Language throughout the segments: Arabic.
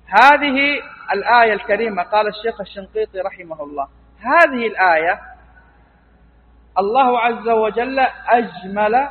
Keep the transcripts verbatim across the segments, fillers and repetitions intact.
هذه الآية الكريمة قال الشيخ الشنقيطي رحمه الله: هذه الآية الله عز وجل أجمل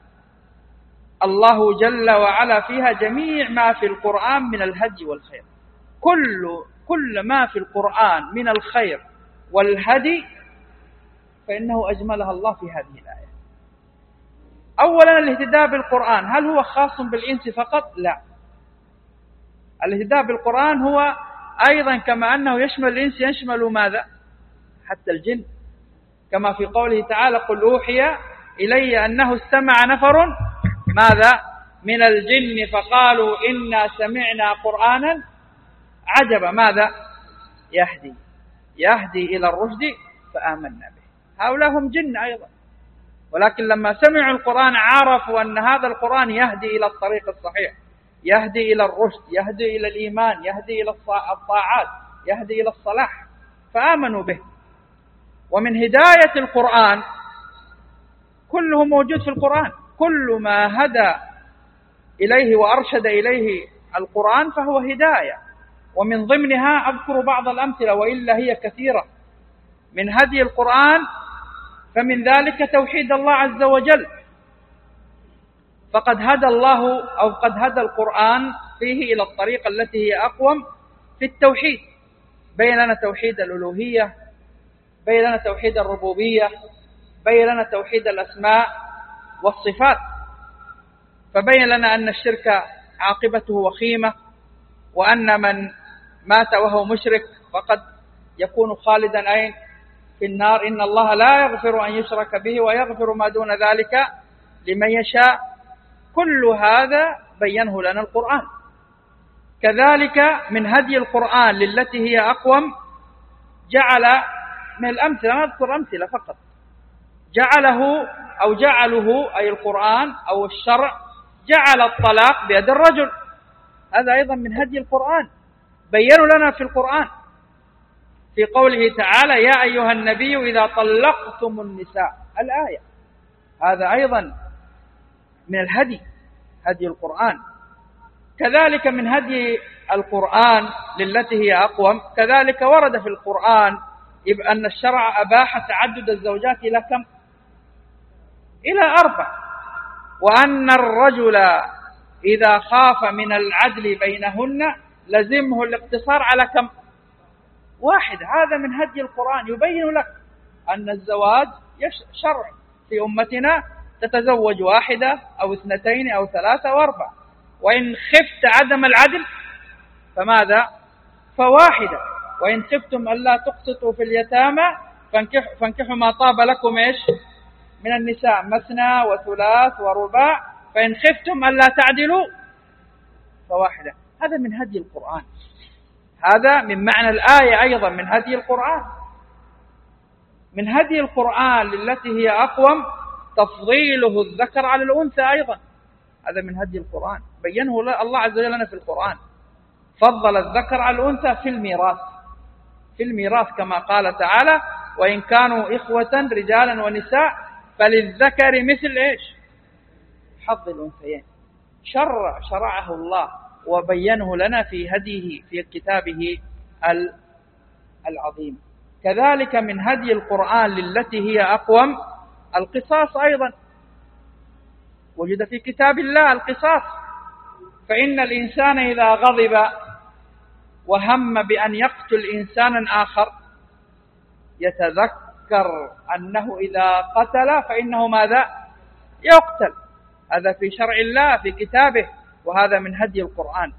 الله جل وعلا فيها جميع ما في القرآن من الهدي والخير. كل كل ما في القرآن من الخير والهدي فإنه أجملها الله في هذه الآية. أولا الاهتداء بالقرآن هل هو خاص بالإنس فقط؟ لا، الاهتداء بالقرآن هو أيضا كما أنه يشمل الإنس يشمل ماذا؟ حتى الجن، كما في قوله تعالى: قل أوحي إلي أنه استمع نفر ماذا؟ من الجن فقالوا إنا سمعنا قرآنا عجبا ماذا؟ يهدي يهدي إلى الرشد فآمنا به. هؤلاء هم جن أيضا، ولكن لما سمعوا القرآن عرفوا أن هذا القرآن يهدي إلى الطريق الصحيح، يهدي إلى الرشد، يهدي إلى الإيمان، يهدي إلى الطاعات، يهدي إلى الصلاح، فآمنوا به. ومن هداية القرآن كله موجود في القرآن، كل ما هدى إليه وأرشد إليه القرآن فهو هداية. ومن ضمنها أذكر بعض الأمثلة وإلا هي كثيرة من هدي القرآن، فمن ذلك توحيد الله عز وجل، فقد هدى الله أو قد هدى القرآن فيه إلى الطريقة التي هي أقوم في التوحيد. بين لنا توحيد الألوهية، بين لنا توحيد الربوبية، بين لنا توحيد الأسماء والصفات، فبين لنا أن الشرك عاقبته وخيمة، وأن من مات وهو مشرك فقد يكون خالدا أين؟ في النار. إن الله لا يغفر أن يشرك به ويغفر ما دون ذلك لمن يشاء. كل هذا بينه لنا القرآن. كذلك من هدي القرآن للتي هي أقوم جعل من الأمثلة، أنا أذكر أمثلة فقط، جعله أو جعله أي القرآن أو الشرع جعل الطلاق بيد الرجل. هذا أيضا من هدي القرآن، بيّنوا لنا في القرآن في قوله تعالى: يا أيها النبي إذا طلقتم النساء، الآية. هذا أيضا من الهدي، هدي القرآن. كذلك من هدي القرآن للتي هي أقوم، كذلك ورد في القرآن أن الشرع أباح تعدد الزوجات إلى كم؟ إلى أربع. وأن الرجل إذا خاف من العدل بينهن لزمه الاقتصار على كم؟ واحد. هذا من هدي القرآن، يبين لك أن الزواج شرع في أمتنا، تتزوج واحدة أو اثنتين أو ثلاثة واربع، وإن خفت عدم العدل فماذا؟ فواحدة. وإن خفتم ألا تقسطوا في اليتامى فانكحوا, فانكحوا ما طاب لكم إيش من النساء مثنى وثلاث ورباع، فإن خفتم ألا تعدلوا فواحدة. هذا من هدي القرآن، هذا من معنى الآية أيضا من هدي القرآن. من هدي القرآن للتي هي أقوم تفضيله الذكر على الأنثى أيضا، هذا من هدي القرآن، بينه الله عز وجل لنا في القرآن. فضل الذكر على الأنثى في الميراث، في الميراث كما قال تعالى: وإن كانوا إخوة رجالا ونساء فللذكر مثل إيش؟ حظ الأنثيين. شرع شرعه الله وبينه لنا في هديه في كتابه العظيم. كذلك من هدي القرآن للتي هي أقوم القصاص أيضا، وجد في كتاب الله القصاص. فإن الإنسان إذا غضب وهم بأن يقتل إنسانا آخر يتذكر أنه إذا قتل فإنه ماذا؟ يقتل. هذا في شرع الله في كتابه، وهذا من هدي القرآن.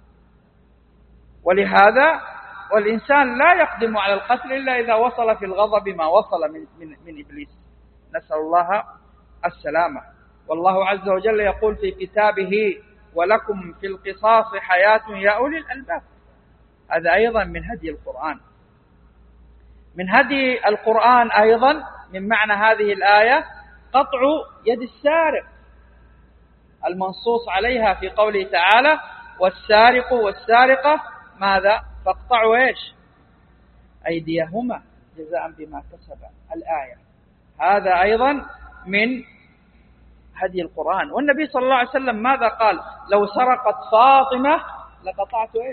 ولهذا والإنسان لا يقدم على القتل إلا إذا وصل في الغضب ما وصل من, من, من إبليس، نسأل الله السلامة. والله عز وجل يقول في كتابه: ولكم في القصاص حياة يا أولي الألباب. هذا أيضا من هدي القرآن. من هدي القرآن أيضا من معنى هذه الآية قطع يد السارق المنصوص عليها في قوله تعالى: والسارق والسارقة ماذا؟ فاقطعوا إيش؟ أيديهما جزاء بما كسبا، الآية. هذا أيضا من هدي القرآن. والنبي صلى الله عليه وسلم ماذا قال؟ لو سرقت فاطمة لقطعت إيش؟